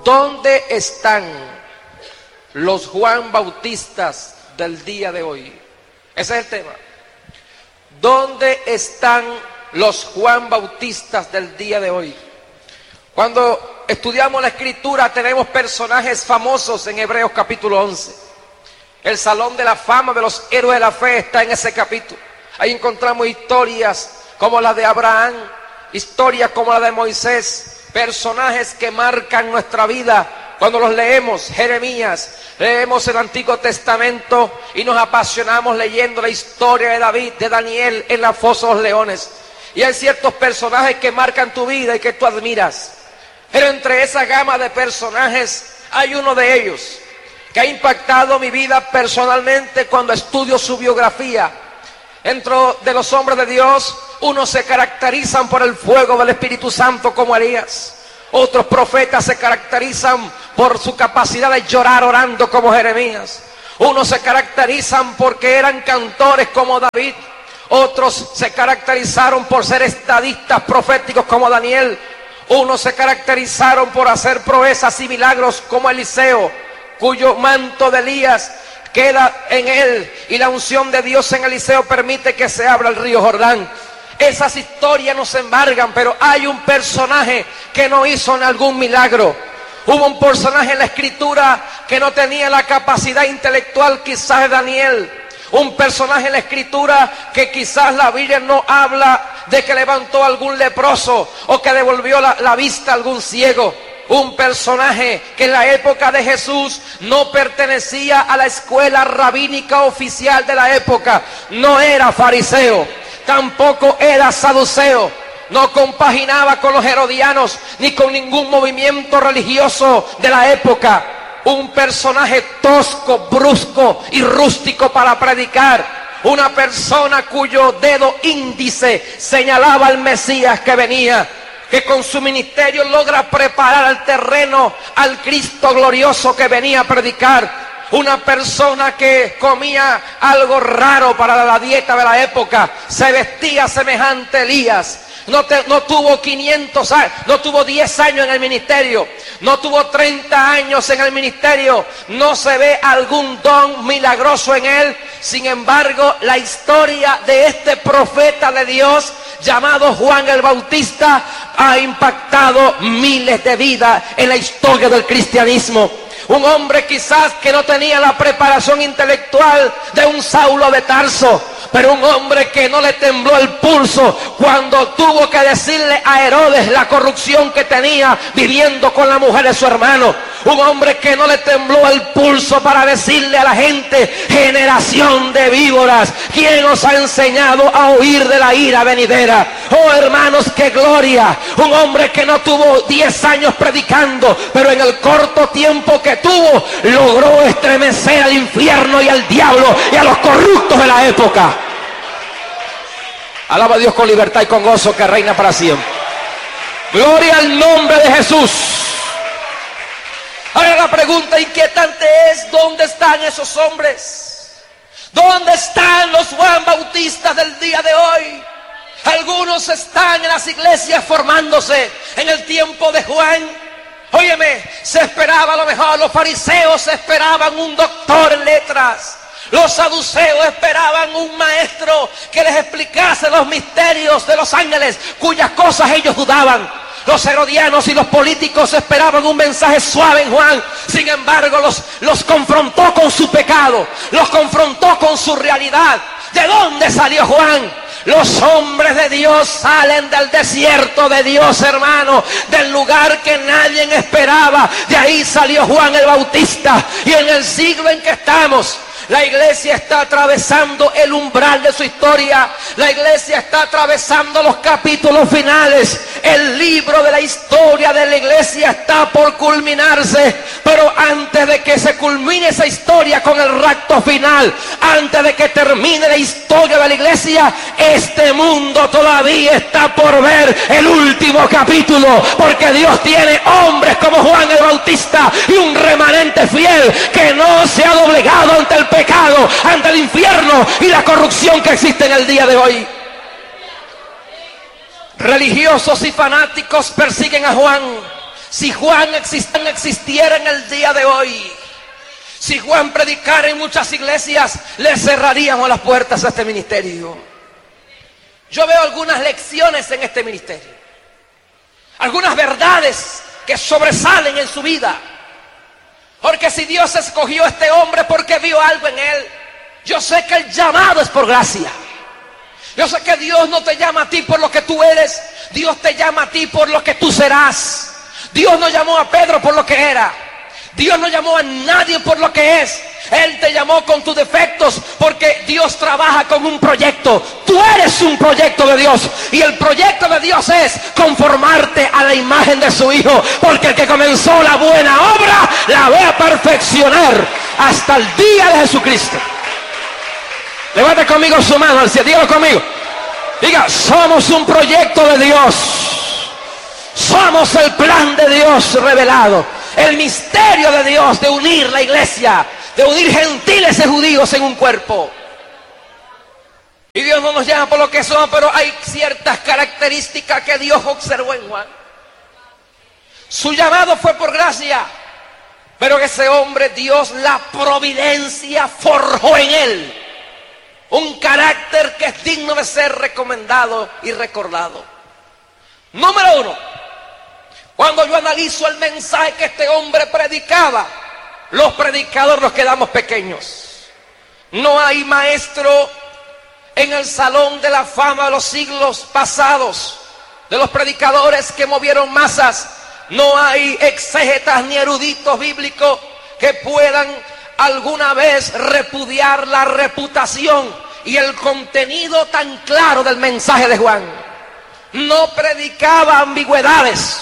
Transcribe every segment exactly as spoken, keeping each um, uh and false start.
¿Dónde están los Juan Bautistas del día de hoy? Ese es el tema. ¿Dónde están los Juan Bautistas del día de hoy? Cuando estudiamos la Escritura tenemos personajes famosos en Hebreos capítulo once. El salón de la fama de los héroes de la fe está en ese capítulo. Ahí encontramos historias como la de Abraham, historias como la de Moisés, personajes que marcan nuestra vida cuando los leemos. Jeremías, leemos el Antiguo Testamento y nos apasionamos leyendo la historia de David, de Daniel en la fosa de los leones. Y hay ciertos personajes que marcan tu vida y que tú admiras. Pero entre esa gama de personajes hay uno de ellos que ha impactado mi vida personalmente cuando estudio su biografía. Dentro de los hombres de Dios, unos se caracterizan por el fuego del Espíritu Santo como Elías. Otros profetas se caracterizan por su capacidad de llorar orando como Jeremías. Unos se caracterizan porque eran cantores como David. Otros se caracterizaron por ser estadistas proféticos como Daniel. Unos se caracterizaron por hacer proezas y milagros como Eliseo, cuyo manto de Elías queda en él y la unción de Dios en Eliseo permite que se abra el río Jordán. Esas historias nos embargan, pero hay un personaje que no hizo algún milagro. Hubo un personaje en la Escritura que no tenía la capacidad intelectual quizás de Daniel. Un personaje en la Escritura que quizás la Biblia no habla de que levantó a algún leproso o que devolvió la, la vista a algún ciego. Un personaje que en la época de Jesús no pertenecía a la escuela rabínica oficial de la época. No era fariseo, tampoco era saduceo. No compaginaba con los herodianos ni con ningún movimiento religioso de la época. Un personaje tosco, brusco y rústico para predicar. Una persona cuyo dedo índice señalaba al Mesías que venía, que con su ministerio logra preparar el terreno al Cristo glorioso que venía a predicar. Una persona que comía algo raro para la dieta de la época, se vestía semejante a Elías. No, te, no tuvo quinientos años, no tuvo diez años en el ministerio, no tuvo treinta años en el ministerio, no se ve algún don milagroso en él. Sin embargo, la historia de este profeta de Dios llamado Juan el Bautista ha impactado miles de vidas en la historia del cristianismo. Un hombre quizás que no tenía la preparación intelectual de un Saulo de Tarso, pero un hombre que no le tembló el pulso cuando tuvo que decirle a Herodes la corrupción que tenía viviendo con la mujer de su hermano. Un hombre que no le tembló el pulso para decirle a la gente: generación de víboras, ¿quién os ha enseñado a huir de la ira venidera? Oh hermanos, qué gloria. Un hombre que no tuvo diez años predicando, pero en el corto tiempo que tuvo logró estremecer al infierno y al diablo y a los corruptos de la época. Alaba a Dios con libertad y con gozo que reina para siempre. Gloria al nombre de Jesús. Ahora la pregunta inquietante es: ¿dónde están esos hombres? ¿Dónde están los Juan Bautistas del día de hoy? Algunos están en las iglesias formándose en el tiempo de Juan. Óyeme, se esperaba a lo mejor, los fariseos esperaban un doctor en letras. Los saduceos esperaban un maestro que les explicase los misterios de los ángeles, cuyas cosas ellos dudaban. Los herodianos y los políticos esperaban un mensaje suave en Juan. Sin embargo, los, los confrontó con su pecado, los confrontó con su realidad. ¿De dónde salió Juan? Los hombres de Dios salen del desierto de Dios, hermano, del lugar que nadie esperaba. De ahí salió Juan el Bautista. Y en el siglo en que estamos, la iglesia está atravesando el umbral de su historia. La iglesia está atravesando los capítulos finales. El libro de la historia de la iglesia está por culminarse. Pero antes de que se culmine esa historia con el rapto final, antes de que termine la historia de la iglesia, este mundo todavía está por ver el último capítulo. Porque Dios tiene hombres como Juan el Bautista y un remanente fiel que no se ha doblegado ante el pecado, ante el infierno y la corrupción que existe en el día de hoy. Religiosos y fanáticos persiguen a Juan. Si Juan existiera en el día de hoy, si Juan predicara en muchas iglesias, le cerraríamos las puertas a este ministerio. Yo veo algunas lecciones en este ministerio, algunas verdades que sobresalen en su vida. Porque si Dios escogió a este hombre porque vio algo en él, yo sé que el llamado es por gracia. Yo sé que Dios no te llama a ti por lo que tú eres, Dios te llama a ti por lo que tú serás. Dios no llamó a Pedro por lo que era, Dios no llamó a nadie por lo que es. Él te llamó con tus defectos porque Dios trabaja con un proyecto. Tú eres un proyecto de Dios y el proyecto de Dios es conformarte a la imagen de su Hijo, porque el que comenzó la buena obra la va a perfeccionar hasta el día de Jesucristo. Levante conmigo su mano al cielo, dígalo conmigo. Diga, somos un proyecto de Dios. Somos el plan de Dios revelado. El misterio de Dios de unir la iglesia, de unir gentiles y judíos en un cuerpo. Y Dios no nos llama por lo que somos, pero hay ciertas características que Dios observó en Juan. Su llamado fue por gracia, pero ese hombre, Dios, la providencia forjó en él un carácter que es digno de ser recomendado y recordado. Número uno, cuando yo analizo el mensaje que este hombre predicaba, los predicadores nos quedamos pequeños. No hay maestro en el salón de la fama de los siglos pasados, de los predicadores que movieron masas. No hay exégetas ni eruditos bíblicos que puedan alguna vez repudiar la reputación y el contenido tan claro del mensaje de Juan. No predicaba ambigüedades.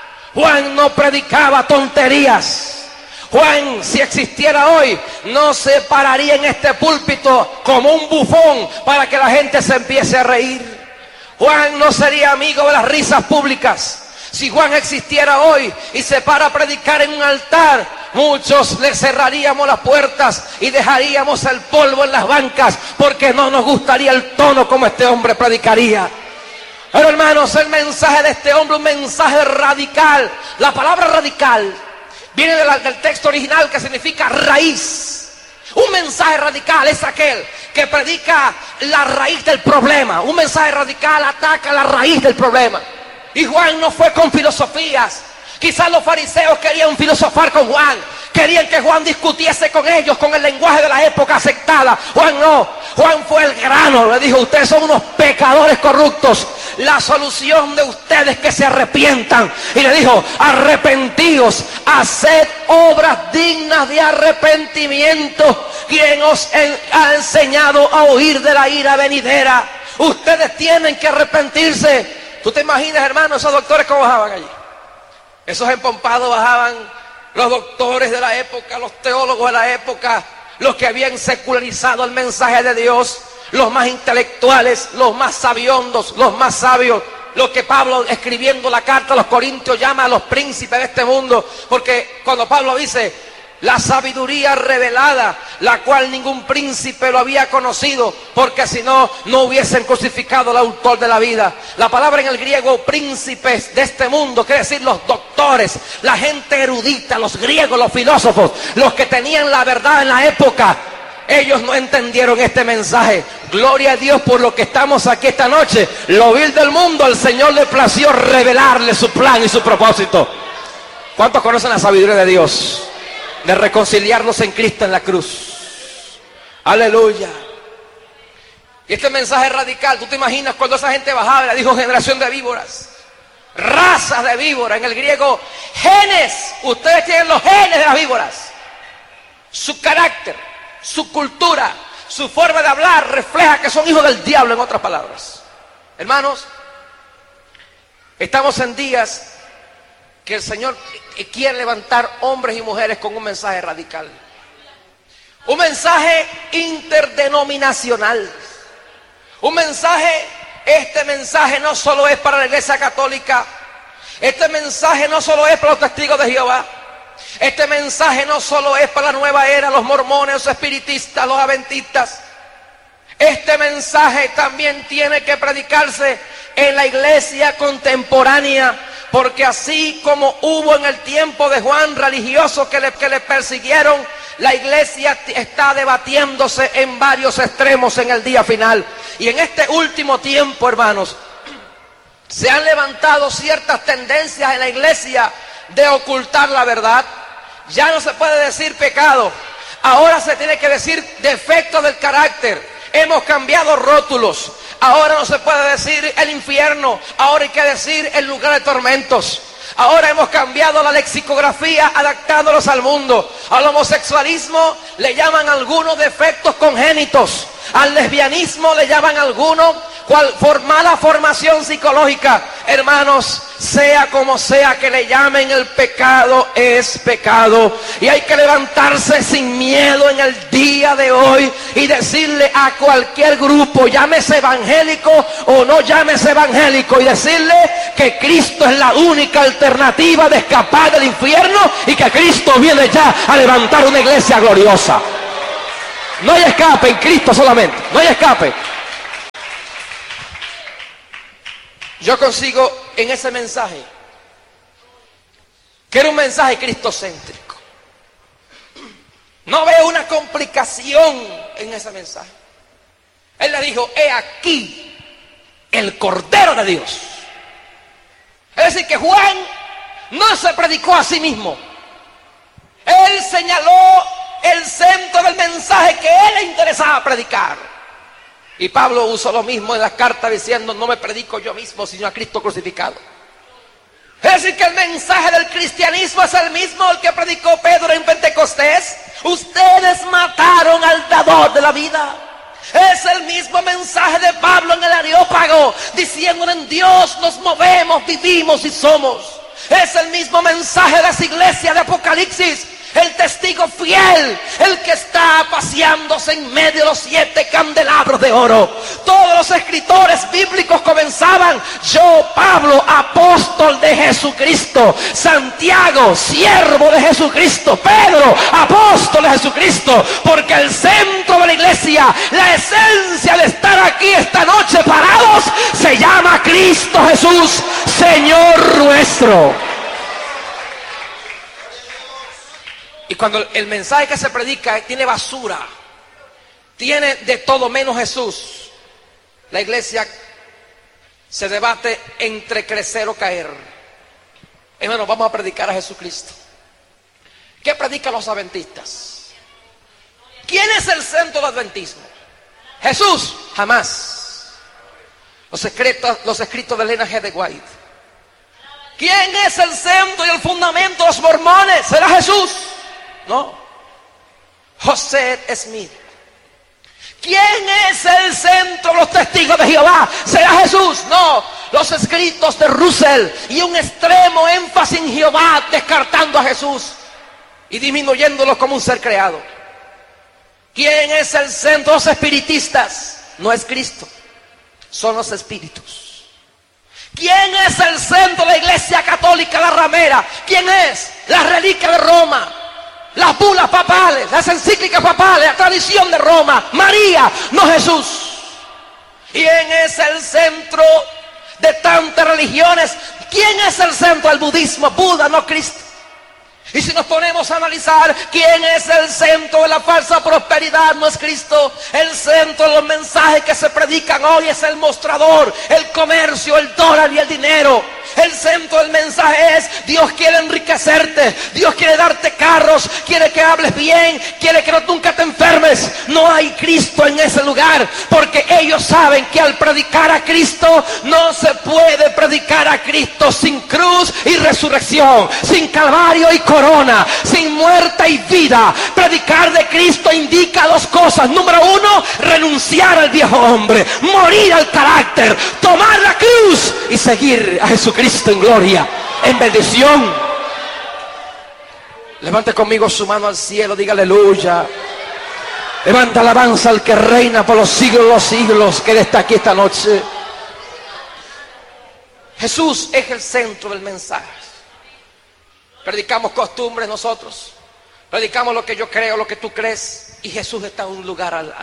Juan no predicaba tonterías. Juan, si existiera hoy, no se pararía en este púlpito como un bufón para que la gente se empiece a reír. Juan no sería amigo de las risas públicas. Si Juan existiera hoy y se para a predicar en un altar, muchos le cerraríamos las puertas y dejaríamos el polvo en las bancas, porque no nos gustaría el tono como este hombre predicaría. Pero hermanos, el mensaje de este hombre, un mensaje radical. La palabra radical viene de la, del texto original, que significa raíz. Un mensaje radical es aquel que predica la raíz del problema. Un mensaje radical ataca la raíz del problema. Y Juan no fue con filosofías. Quizás los fariseos querían filosofar con Juan, querían que Juan discutiese con ellos con el lenguaje de la época aceptada. Juan no, Juan fue el grano. Le dijo, ustedes son unos pecadores corruptos, la solución de ustedes es que se arrepientan. Y le dijo, arrepentíos, haced obras dignas de arrepentimiento. Quien os ha enseñado a huir de la ira venidera. Ustedes tienen que arrepentirse. ¿Tú te imaginas, hermano, esos doctores cómo bajaban allí? Esos empompados bajaban, los doctores de la época, los teólogos de la época, los que habían secularizado el mensaje de Dios, los más intelectuales, los más sabiondos, los más sabios, los que Pablo, escribiendo la carta a los Corintios, llama a los príncipes de este mundo, porque cuando Pablo dice la sabiduría revelada, la cual ningún príncipe lo había conocido, porque si no, no hubiesen crucificado al autor de la vida. La palabra en el griego príncipes de este mundo quiere decir los doctores, la gente erudita, los griegos, los filósofos, los que tenían la verdad en la época. Ellos no entendieron este mensaje. Gloria a Dios por lo que estamos aquí esta noche. Lo vil del mundo, al Señor le plació revelarle su plan y su propósito. ¿Cuántos conocen la sabiduría de Dios? De reconciliarnos en Cristo en la cruz. Aleluya. Y este mensaje radical, tú te imaginas cuando esa gente bajaba y le dijo generación de víboras, razas de víboras, en el griego genes. Ustedes tienen los genes de las víboras. Su carácter, su cultura, su forma de hablar refleja que son hijos del diablo, en otras palabras. Hermanos, estamos en días que el Señor quiere levantar hombres y mujeres con un mensaje radical, un mensaje interdenominacional, un mensaje, este mensaje no solo es para la Iglesia Católica, este mensaje no solo es para los testigos de Jehová, este mensaje no solo es para la nueva era, los mormones, los espiritistas, los adventistas, Este mensaje también tiene que predicarse en la iglesia contemporánea, porque así como hubo en el tiempo de Juan religiosos que le, que le persiguieron, la iglesia está debatiéndose en varios extremos en el día final. Y en este último tiempo, hermanos, se han levantado ciertas tendencias en la iglesia de ocultar la verdad. Ya no se puede decir pecado, ahora se tiene que decir defecto del carácter. Hemos cambiado rótulos. Ahora no se puede decir el infierno, ahora hay que decir el lugar de tormentos. Ahora hemos cambiado la lexicografía adaptándolos al mundo. Al homosexualismo le llaman algunos defectos congénitos. Al lesbianismo le llaman algunos cual formada formación psicológica. Hermanos, sea como sea que le llamen, el pecado es pecado. Y hay que levantarse sin miedo en el día de hoy y decirle a cualquier grupo, llámese evangélico o no llámese evangélico, y decirle que Cristo es la única alternativa de escapar del infierno y que Cristo viene ya a levantar una iglesia gloriosa. No hay escape en Cristo solamente, no hay escape. Yo consigo en ese mensaje que era un mensaje cristocéntrico. No veo una complicación en ese mensaje. Él le dijo, he aquí el Cordero de Dios. Es decir, que Juan no se predicó a sí mismo. Él señaló el centro del mensaje que él le interesaba predicar. Y Pablo usó lo mismo en las cartas diciendo, no me predico yo mismo, sino a Cristo crucificado. Es decir, que el mensaje del cristianismo es el mismo el que predicó Pedro en Pentecostés. Ustedes mataron al dador de la vida. Es el mismo mensaje de Pablo en el Areópago, diciendo, en Dios nos movemos, vivimos y somos. Es el mismo mensaje de las iglesias de Apocalipsis. El testigo fiel, el que está paseándose en medio de los siete candelabros de oro. Todos los escritores bíblicos comenzaban, yo, Pablo, apóstol de Jesucristo. Santiago, siervo de Jesucristo. Pedro, apóstol de Jesucristo. Porque el centro de la iglesia, la esencia de estar aquí esta noche parados, se llama Cristo Jesús, Señor nuestro. Y cuando el mensaje que se predica tiene basura, tiene de todo menos Jesús, la iglesia se debate entre crecer o caer. Hermano, vamos a predicar a Jesucristo. ¿Qué predican los adventistas? ¿Quién es el centro del adventismo? Jesús, jamás. Los escritos, los escritos de Elena G. de White. ¿Quién es el centro y el fundamento de los mormones? ¿Será Jesús? No. José Smith. ¿Quién es el centro de los testigos de Jehová? ¿Será Jesús? No. Los escritos de Russell y un extremo énfasis en Jehová, descartando a Jesús y disminuyéndolo como un ser creado. ¿Quién es el centro de los espiritistas? No es Cristo, son los espíritus. ¿Quién es el centro de la iglesia católica, la ramera? ¿Quién es? La reliquia de Roma, las bulas papales, las encíclicas papales, la tradición de Roma. María, no Jesús. ¿Quién es el centro de tantas religiones? ¿Quién es el centro del budismo? Buda, no Cristo. Y si nos ponemos a analizar quién es el centro de la falsa prosperidad, no es Cristo. El centro de los mensajes que se predican hoy es el mostrador, el comercio, el dólar y el dinero. El centro del mensaje es: Dios quiere enriquecerte, Dios quiere darte carros, quiere que hables bien, quiere que no, nunca te enfermes. No hay Cristo en ese lugar, porque ellos saben que al predicar a Cristo no se puede predicar a Cristo sin cruz y resurrección, sin calvario y corona, sin muerte y vida. Predicar de Cristo indica dos cosas: número uno, renunciar al viejo hombre, morir al carácter, tomar la cruz y seguir a Jesucristo en gloria, en bendición. Levante conmigo su mano al cielo, diga aleluya. Levanta alabanza al que reina por los siglos de los siglos, que Él está aquí esta noche. Jesús es el centro del mensaje. Predicamos costumbres nosotros, predicamos lo que yo creo, lo que tú crees, y Jesús está en un lugar al, al,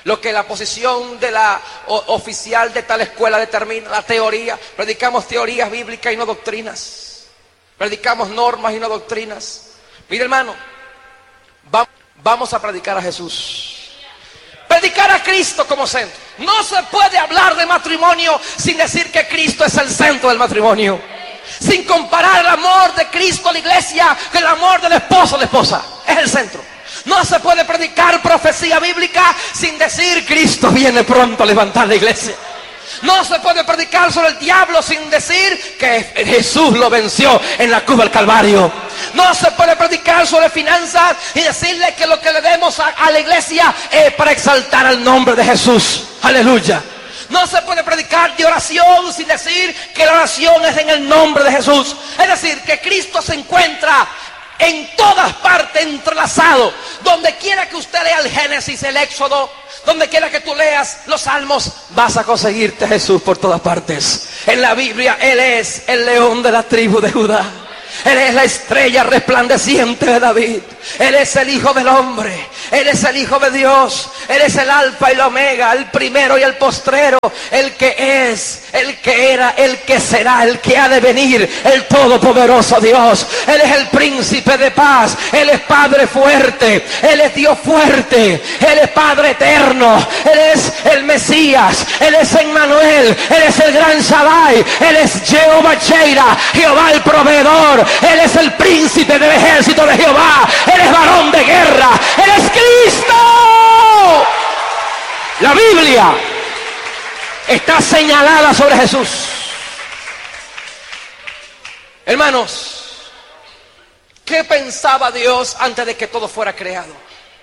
Lo que la posición de la o, oficial de tal escuela determina, la teoría. Predicamos teorías bíblicas y no doctrinas. Predicamos normas y no doctrinas. Mire, hermano, va, vamos a predicar a Jesús. Predicar a Cristo como centro. No se puede hablar de matrimonio sin decir que Cristo es el centro del matrimonio. Sin comparar el amor de Cristo a la iglesia con el amor del esposo a la esposa. Es el centro. No se puede predicar profecía bíblica sin decir Cristo viene pronto a levantar la iglesia. No se puede predicar sobre el diablo sin decir que Jesús lo venció en la cruz del Calvario. No se puede predicar sobre finanzas y decirle que lo que le demos a, a la iglesia es para exaltar el nombre de Jesús. Aleluya. No se puede predicar de oración sin decir que la oración es en el nombre de Jesús. Es decir, que Cristo se encuentra en todas partes entrelazado. Donde quiera que usted lea el Génesis, el Éxodo, donde quiera que tú leas los Salmos, vas a conseguirte a Jesús por todas partes. En la Biblia Él es el león de la tribu de Judá. Él es la estrella resplandeciente de David. Él es el Hijo del Hombre. Él es el Hijo de Dios. Él es el Alfa y el Omega, el primero y el postrero, el que es, el que era, el que será, el que ha de venir, el todopoderoso Dios. Él es el príncipe de paz. Él es Padre fuerte. Él es Dios fuerte. Él es Padre eterno. Él es el Mesías. Él es Emmanuel. Él es el gran Shaddai. Él es Jehová Jireh, Jehová el proveedor. Él es el príncipe del ejército de Jehová. Él es varón de guerra. Él es Cristo. La Biblia está señalada sobre Jesús. Hermanos, ¿qué pensaba Dios antes de que todo fuera creado?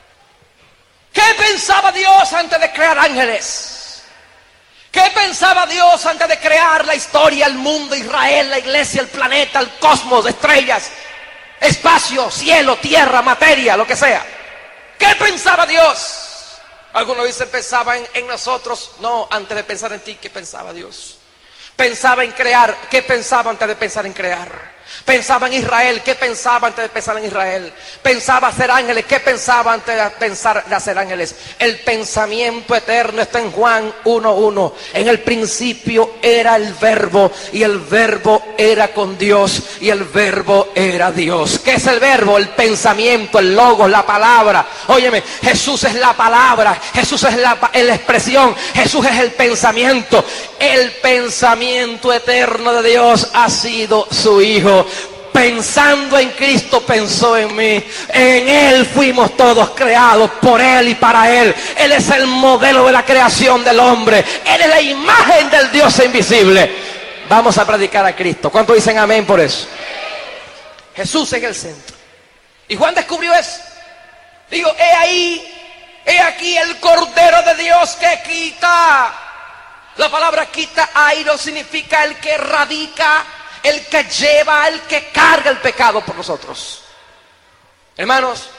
¿Qué pensaba Dios antes de crear ángeles? ¿Qué pensaba Dios antes de crear la historia, el mundo, Israel, la iglesia, el planeta, el cosmos, estrellas, espacio, cielo, tierra, materia, lo que sea? ¿Qué pensaba Dios? Algunos dicen pensaba en, en nosotros. No, antes de pensar en ti, ¿qué pensaba Dios? Pensaba en crear. ¿Qué pensaba antes de pensar en crear? Pensaba en Israel. ¿Qué pensaba antes de pensar en Israel? Pensaba hacer ángeles. ¿Qué pensaba antes de pensar de hacer ángeles? El pensamiento eterno está en Juan uno uno. En el principio era el verbo, y el verbo era con Dios, y el verbo era Dios. ¿Qué es el verbo? El pensamiento, el logos, la palabra. Óyeme, Jesús es la palabra. Jesús es la, la expresión. Jesús es el pensamiento. El pensamiento eterno de Dios ha sido su Hijo. Pensando en Cristo, pensó en mí. En Él fuimos todos creados, por Él y para Él. Él es el modelo de la creación del hombre. Él es la imagen del Dios invisible. Vamos a predicar a Cristo. ¿Cuántos dicen amén por eso? Jesús es el centro. Y Juan descubrió eso. Digo, he ahí, he aquí el Cordero de Dios que quita. La palabra quita, airo, significa el que radica, el que lleva, el que carga el pecado por nosotros. Hermanos,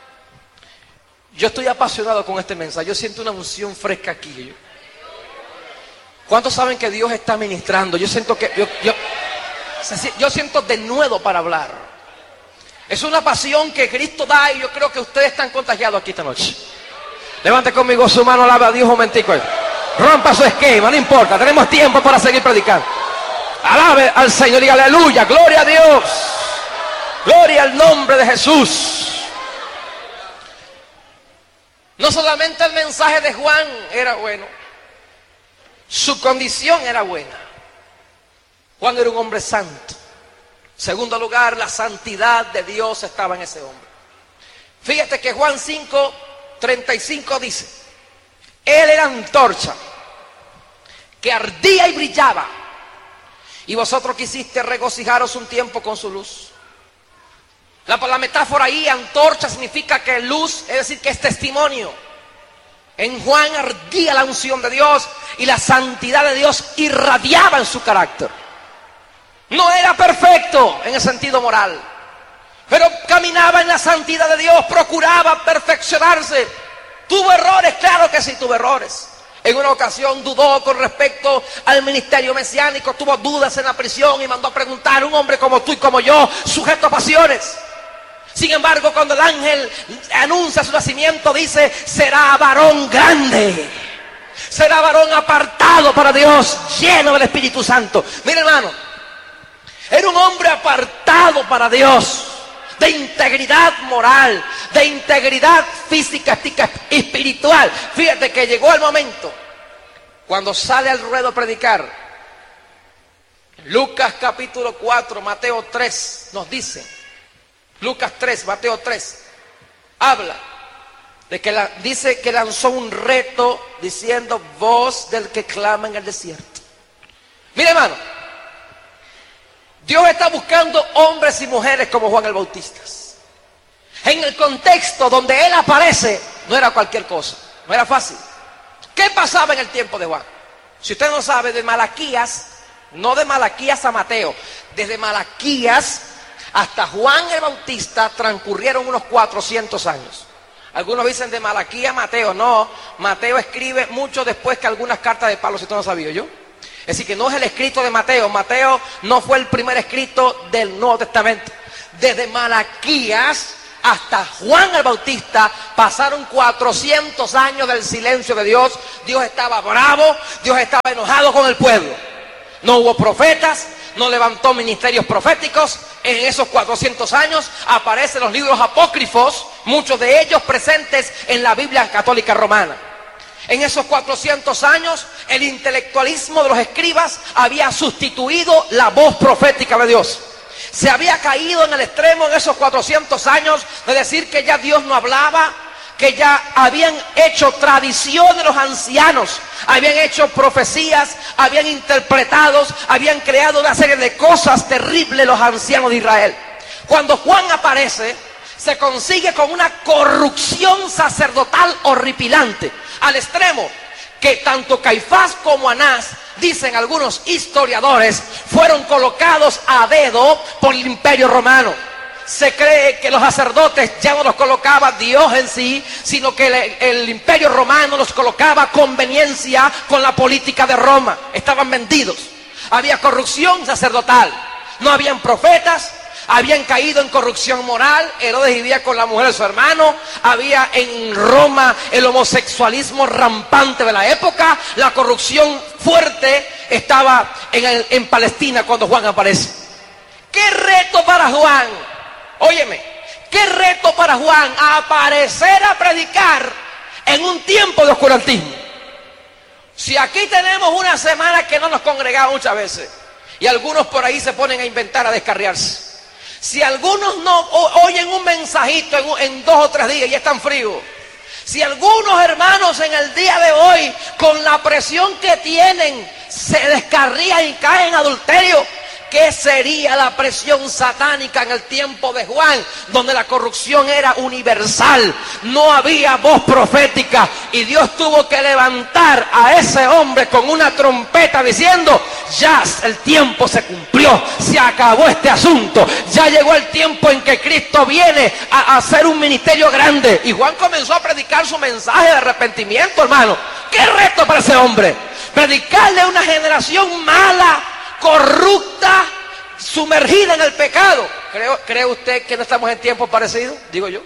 yo estoy apasionado con este mensaje. Yo siento una unción fresca aquí. ¿Cuántos saben que Dios está ministrando? Yo siento que yo, yo, yo siento denuedo para hablar. Es una pasión que Cristo da, y yo creo que ustedes están contagiados aquí esta noche. Levante conmigo su mano, alaba a Dios un momentico. Rompa su esquema, no importa, tenemos tiempo para seguir predicando. Alabe al Señor y aleluya, gloria a Dios, gloria al nombre de Jesús. No solamente el mensaje de Juan era bueno, su condición era buena. Juan era un hombre santo. Segundo lugar, la santidad de Dios estaba en ese hombre. Fíjate que Juan cinco treinta y cinco dice: Él era antorcha que ardía y brillaba, y vosotros quisiste regocijaros un tiempo con su luz. La, la metáfora ahí, antorcha, significa que luz, es decir, que es testimonio. En Juan ardía la unción de Dios, y la santidad de Dios irradiaba en su carácter. No era perfecto en el sentido moral, pero caminaba en la santidad de Dios, procuraba perfeccionarse. ¿Tuvo errores? Claro que sí, tuvo errores. En una ocasión dudó con respecto al ministerio mesiánico, tuvo dudas en la prisión y mandó a preguntar: un hombre como tú y como yo, sujeto a pasiones. Sin embargo, cuando el ángel anuncia su nacimiento, dice, será varón grande, será varón apartado para Dios, lleno del Espíritu Santo. Mire, hermano, era un hombre apartado para Dios, de integridad moral, de integridad física y espiritual. Fíjate que llegó el momento, cuando sale al ruedo a predicar, Lucas capítulo cuatro, Mateo tres, nos dice, Lucas tres, Mateo tres, habla de que la, dice que lanzó un reto diciendo, voz del que clama en el desierto. Mire, hermano, Dios está buscando hombres y mujeres como Juan el Bautista. En el contexto donde él aparece, no era cualquier cosa, no era fácil. ¿Qué pasaba en el tiempo de Juan? Si usted no sabe, de Malaquías, no de Malaquías a Mateo, desde Malaquías hasta Juan el Bautista transcurrieron unos cuatrocientos años. Algunos dicen de Malaquías a Mateo. No, Mateo escribe mucho después que algunas cartas de Pablo, si usted no sabía yo. Es decir, que no es el escrito de Mateo. Mateo no fue el primer escrito del Nuevo Testamento. Desde Malaquías hasta Juan el Bautista pasaron cuatrocientos años del silencio de Dios. Dios estaba bravo, Dios estaba enojado con el pueblo. No hubo profetas, no levantó ministerios proféticos. En esos cuatrocientos años aparecen los libros apócrifos, muchos de ellos presentes en la Biblia católica romana. En esos cuatrocientos años, el intelectualismo de los escribas había sustituido la voz profética de Dios. Se había caído en el extremo en esos cuatrocientos años de decir que ya Dios no hablaba, que ya habían hecho tradiciones los ancianos, habían hecho profecías, habían interpretado, habían creado una serie de cosas terribles los ancianos de Israel. Cuando Juan aparece, se consigue con una corrupción sacerdotal horripilante, al extremo que tanto Caifás como Anás, dicen algunos historiadores, fueron colocados a dedo por el Imperio Romano. Se cree que los sacerdotes ya no los colocaba Dios en sí, sino que el, el Imperio Romano los colocaba a conveniencia con la política de Roma. Estaban vendidos. Había corrupción sacerdotal. No habían profetas. Habían caído en corrupción moral. Herodes vivía con la mujer de su hermano. Había en Roma el homosexualismo rampante de la época. La corrupción fuerte estaba en, el, en Palestina cuando Juan aparece. ¡Qué reto para Juan! Óyeme, qué reto para Juan aparecer a predicar en un tiempo de oscurantismo. Si aquí tenemos una semana que no nos congregamos muchas veces, y algunos por ahí se ponen a inventar, a descarriarse. Si algunos no oyen un mensajito en, en dos o tres días y están fríos. Si algunos hermanos en el día de hoy, con la presión que tienen, se descarrían y caen en adulterio, ¿qué sería la presión satánica en el tiempo de Juan, donde la corrupción era universal? No había voz profética y Dios tuvo que levantar a ese hombre con una trompeta diciendo, ya el tiempo se cumplió, se acabó este asunto, ya llegó el tiempo en que Cristo viene a hacer un ministerio grande. Y Juan comenzó a predicar su mensaje de arrepentimiento, hermano. ¡Qué reto para ese hombre! Predicarle a una generación mala, corrupta, sumergida en el pecado. ¿Cree, ¿Cree usted que no estamos en tiempos parecidos? Digo yo.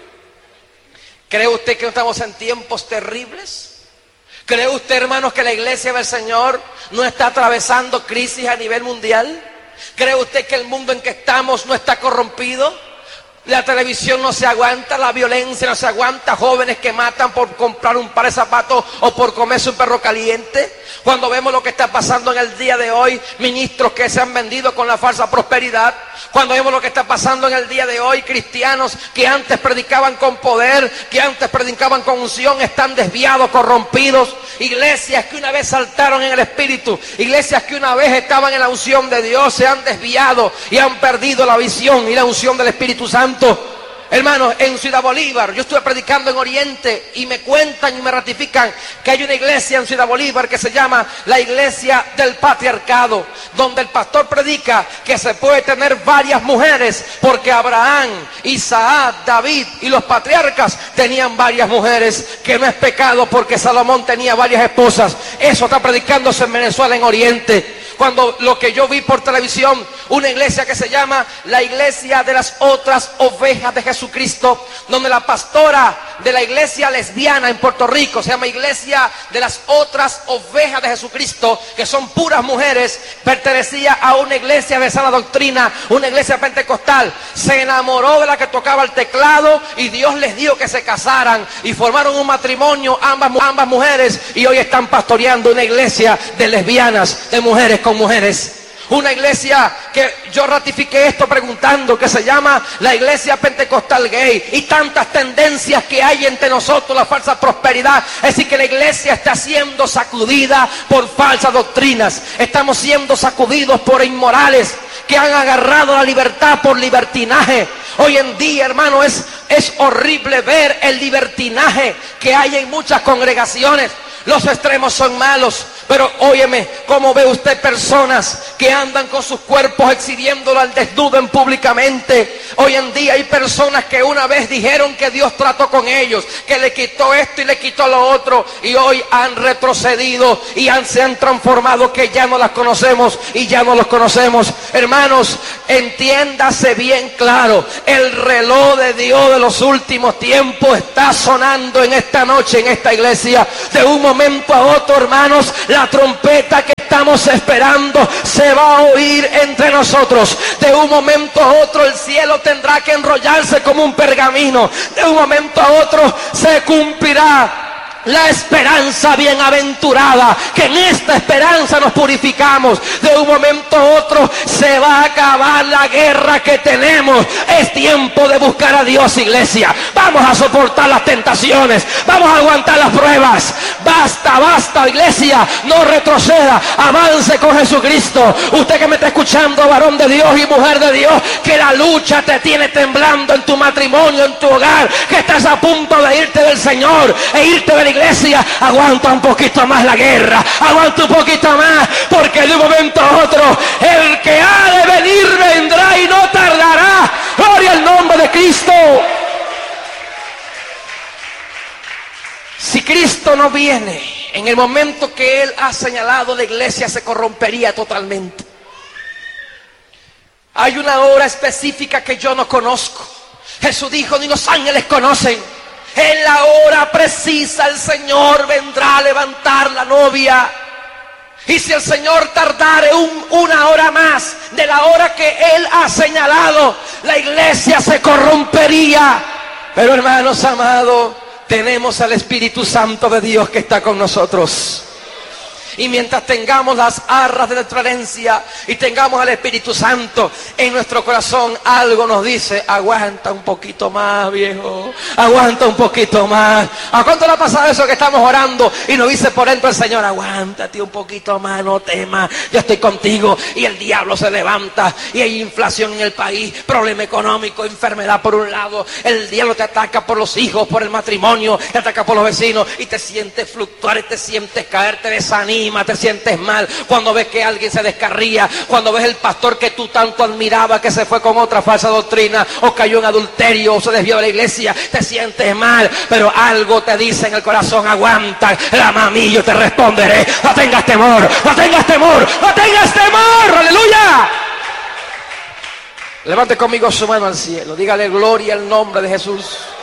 ¿Cree usted que no estamos en tiempos terribles? ¿Cree usted, hermanos, que la iglesia del Señor no está atravesando crisis a nivel mundial? ¿Cree usted que el mundo en que estamos no está corrompido? La televisión no se aguanta, la violencia no se aguanta, jóvenes que matan por comprar un par de zapatos o por comerse un perro caliente. Cuando vemos lo que está pasando en el día de hoy, ministros que se han vendido con la falsa prosperidad. Cuando vemos lo que está pasando en el día de hoy, cristianos que antes predicaban con poder, que antes predicaban con unción, están desviados, corrompidos. Iglesias que una vez saltaron en el Espíritu, iglesias que una vez estaban en la unción de Dios, se han desviado y han perdido la visión y la unción del Espíritu Santo. Hermanos, en Ciudad Bolívar, yo estuve predicando en Oriente y me cuentan y me ratifican que hay una iglesia en Ciudad Bolívar que se llama la Iglesia del Patriarcado, donde el pastor predica que se puede tener varias mujeres porque Abraham, Isaac, David y los patriarcas tenían varias mujeres, que no es pecado porque Salomón tenía varias esposas. Eso está predicándose en Venezuela, en Oriente. cuando lo que yo vi por televisión, una iglesia que se llama la Iglesia de las Otras Ovejas de Jesucristo, donde la pastora de la iglesia lesbiana en Puerto Rico, se llama Iglesia de las Otras Ovejas de Jesucristo, que son puras mujeres, pertenecía a una iglesia de sana doctrina, una iglesia pentecostal. Se enamoró de la que tocaba el teclado y Dios les dio que se casaran y formaron un matrimonio, ambas, ambas mujeres, y hoy están pastoreando una iglesia de lesbianas, de mujeres con mujeres. Una iglesia que yo ratifiqué esto preguntando, que se llama la Iglesia Pentecostal Gay, y tantas tendencias que hay entre nosotros, la falsa prosperidad. Es decir, que la iglesia está siendo sacudida por falsas doctrinas. Estamos siendo sacudidos por inmorales que han agarrado la libertad por libertinaje. Hoy en día, hermano, es, es horrible ver el libertinaje que hay en muchas congregaciones. Los extremos son malos, pero óyeme, ¿cómo ve usted personas que andan con sus cuerpos exhibiéndolo al desnudo en públicamente? Hoy en día hay personas que una vez dijeron que Dios trató con ellos, que le quitó esto y le quitó lo otro, y hoy han retrocedido y han, se han transformado, que ya no las conocemos y ya no los conocemos. Hermanos, entiéndase bien claro, el reloj de Dios de los últimos tiempos está sonando en esta noche, en esta iglesia. De un momento a otro, hermanos, la trompeta que estamos esperando se va a oír entre nosotros. De un momento a otro el cielo tendrá que enrollarse como un pergamino. De un momento a otro se cumplirá la esperanza bienaventurada, que en esta esperanza nos purificamos. De un momento a otro se va a acabar la guerra que tenemos. Es tiempo de buscar a Dios, iglesia. Vamos a soportar las tentaciones, vamos a aguantar las pruebas. Basta, basta, iglesia, no retroceda, avance con Jesucristo. Usted que me está escuchando, varón de Dios y mujer de Dios, que la lucha te tiene temblando en tu matrimonio, en tu hogar, que estás a punto de irte del Señor e irte de la iglesia, aguanta un poquito más la guerra, aguanta un poquito más, porque de un momento a otro el que ha de venir vendrá y no tardará. Gloria al nombre de Cristo. Si Cristo no viene en el momento que Él ha señalado, la iglesia se corrompería totalmente. Hay una hora específica que yo no conozco. Jesús dijo, ni los ángeles conocen. En la hora precisa el Señor vendrá a levantar la novia. Y si el Señor tardare un, una hora más de la hora que Él ha señalado, la iglesia se corrompería. Pero hermanos amados, tenemos al Espíritu Santo de Dios que está con nosotros. Y mientras tengamos las arras de nuestra herencia y tengamos al Espíritu Santo en nuestro corazón, algo nos dice, aguanta un poquito más, viejo, aguanta un poquito más. ¿A cuánto le ha pasado eso que estamos orando y nos dice por dentro el Señor, aguántate un poquito más, no temas, yo estoy contigo? Y el diablo se levanta y hay inflación en el país, problema económico, enfermedad por un lado, el diablo te ataca por los hijos, por el matrimonio, te ataca por los vecinos y te sientes fluctuar y te sientes caer, te desanimas, te sientes mal cuando ves que alguien se descarría, cuando ves el pastor que tú tanto admirabas que se fue con otra falsa doctrina o cayó en adulterio o se desvió de la iglesia, te sientes mal, pero algo te dice en el corazón, aguanta, clama a mí, yo te responderé. No tengas temor, no tengas temor, no tengas temor, aleluya. Levante conmigo su mano al cielo, dígale gloria al nombre de Jesús,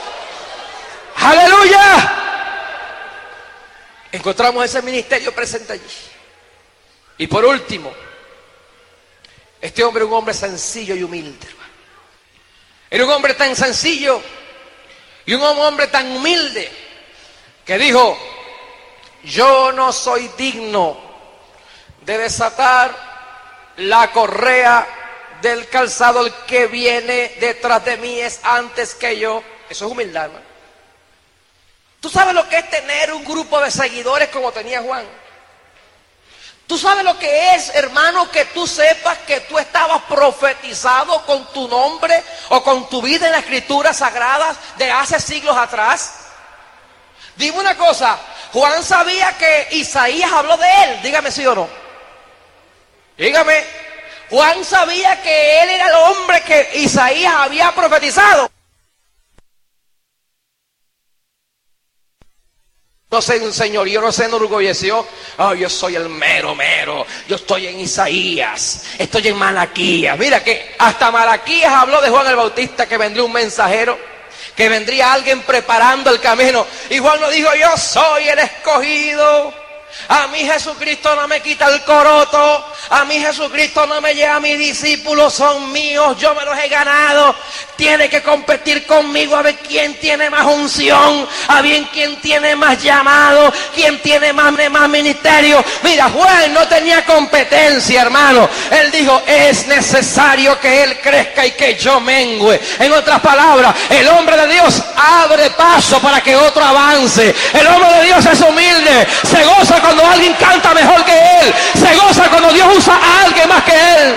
aleluya. Encontramos ese ministerio presente allí. Y por último, este hombre era un hombre sencillo y humilde, hermano. Era un hombre tan sencillo y un hombre tan humilde que dijo, yo no soy digno de desatar la correa del calzado, el que viene detrás de mí es antes que yo. Eso es humildad, hermano. ¿Tú sabes lo que es tener un grupo de seguidores como tenía Juan? ¿Tú sabes lo que es, hermano, que tú sepas que tú estabas profetizado con tu nombre o con tu vida en las escrituras sagradas de hace siglos atrás? Dime una cosa, Juan sabía que Isaías habló de él, dígame sí o no. Dígame, Juan sabía que él era el hombre que Isaías había profetizado. no se enseñoreó, no se enorgulleció. Oh, yo soy el mero mero, yo estoy en Isaías, estoy en Malaquías. Mira que hasta Malaquías habló de Juan el Bautista, que vendría un mensajero, que vendría alguien preparando el camino. Y Juan no dijo: yo soy el escogido, a mí Jesucristo no me quita el coroto, a mí Jesucristo no me lleva, mis discípulos son míos, yo me los he ganado. Tiene que competir conmigo a ver quién tiene más unción, a ver quién tiene más llamado, quién tiene más, más ministerio. Mira, Juan no tenía competencia, hermano. Él dijo: es necesario que él crezca y que yo mengüe. En otras palabras, el hombre de Dios abre paso para que otro avance. El hombre de Dios es humilde, se goza cuando alguien canta mejor que él, se goza cuando Dios usa a alguien más que él.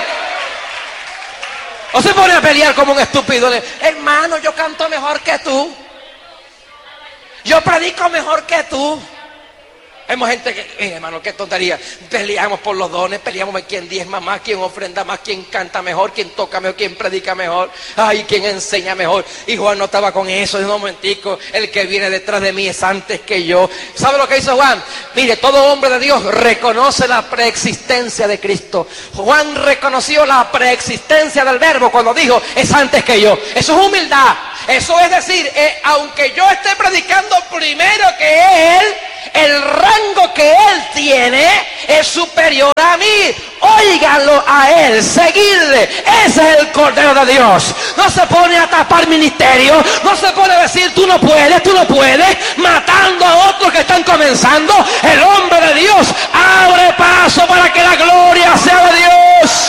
O se pone a pelear como un estúpido. Hermano, yo canto mejor que tú, yo predico mejor que tú. Hemos gente que, eh, hermano, qué tontería. Peleamos por los dones, peleamos por quién diezma más, quién ofrenda más, quién canta mejor, quién toca mejor, quién predica mejor, ay, quién enseña mejor. Y Juan no estaba con eso. En un momentico, el que viene detrás de mí es antes que yo. ¿Sabe lo que hizo Juan? Mire, todo hombre de Dios reconoce la preexistencia de Cristo. Juan reconoció la preexistencia del Verbo cuando dijo: es antes que yo. Eso es humildad. Eso es decir, eh, aunque yo esté predicando primero que él, el rango que él tiene es superior a mí. Óiganlo a él, seguidle. Ese es el Cordero de Dios. No se pone a tapar ministerio, no se pone a decir: tú no puedes, tú no puedes, matando a otros que están comenzando. El hombre de Dios abre paso para que la gloria sea de Dios.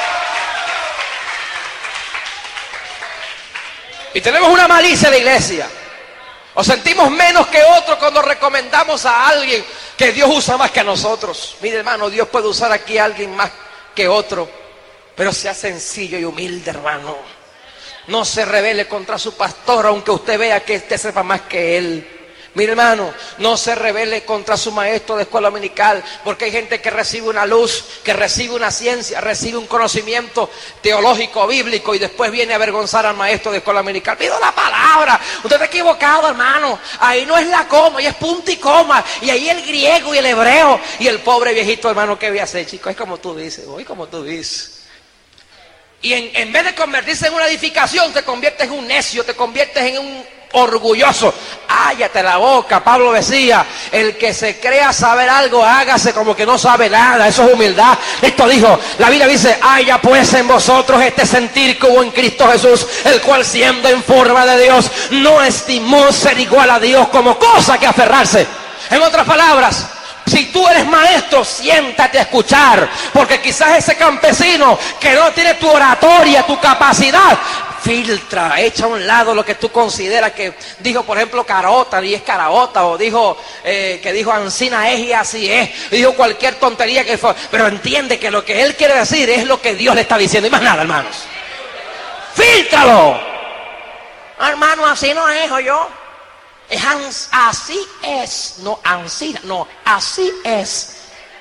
Y tenemos una malicia de iglesia. O sentimos menos que otro cuando recomendamos a alguien que Dios usa más que a nosotros. Mire, hermano, Dios puede usar aquí a alguien más que otro, pero sea sencillo y humilde, hermano. No se rebele contra su pastor, aunque usted vea que este sepa más que él. Mire, hermano, no se rebele contra su maestro de escuela dominical, porque hay gente que recibe una luz, que recibe una ciencia, recibe un conocimiento teológico, bíblico, y después viene a avergonzar al maestro de escuela dominical. Pido la palabra, usted está equivocado, hermano. Ahí no es la coma, ahí es punto y coma, y ahí el griego y el hebreo. Y el pobre viejito, hermano, ¿qué voy a hacer, chico? Es como tú dices, hoy como tú dices. Y en, en vez de convertirse en una edificación, te conviertes en un necio, te conviertes en un orgulloso. Cállate la boca. Pablo decía: el que se crea saber algo, hágase como que no sabe nada. Eso es humildad. Esto dijo, la Biblia dice: haya pues en vosotros este sentir que hubo en Cristo Jesús, el cual, siendo en forma de Dios, no estimó ser igual a Dios como cosa que aferrarse. En otras palabras, si tú eres maestro, siéntate a escuchar, porque quizás ese campesino que no tiene tu oratoria, tu capacidad, filtra, echa a un lado lo que tú consideras que dijo, por ejemplo, Carota y es Caraota, o dijo eh, que dijo Ancina es y así es, dijo cualquier tontería que fue, pero entiende que lo que él quiere decir es lo que Dios le está diciendo, y más nada, hermanos. Fíltralo. Hermano, así no es, o yo. Es así es, no Ancina, no, así es.